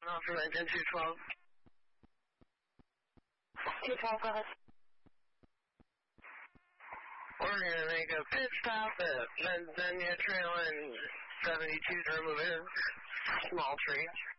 Officer 910-212. 212, go ahead. We're going to make a pit stop at Mezzania Trail in 72 to remove a small tree.